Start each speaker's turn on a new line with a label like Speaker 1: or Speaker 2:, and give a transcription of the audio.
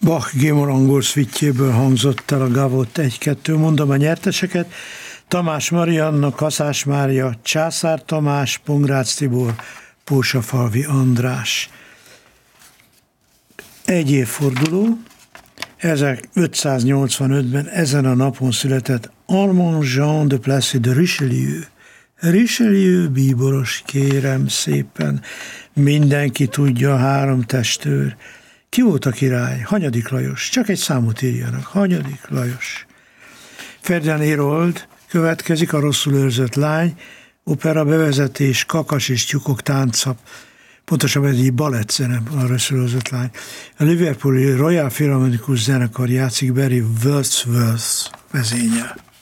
Speaker 1: Bach G-moll angol szvittjéből hangzott el a Gavotte 1-2, mondom a nyerteseket: Tamás Marianna, Kaszás Mária, Császár Tamás, Pongrácz Tibor, Pósafalvi András. Egy évforduló, 1585-ben ezen a napon született Armand Jean de Plessis de Richelieu. Richelieu bíboros, kérem szépen, mindenki tudja, 3 testőr. Ki volt a király? Hanyadik Lajos? Csak egy számot írjanak. Hanyadik Lajos. Ferdinand Hérold következik, a Rosszul őrzött lány, opera bevezetés, Kakas és tyúkok tánca, pontosabban ez egy balettszene, a Rosszul őrzött lány. A Liverpooli Royal Philharmonic zenekar játszik, Barry Wordsworth vezényel.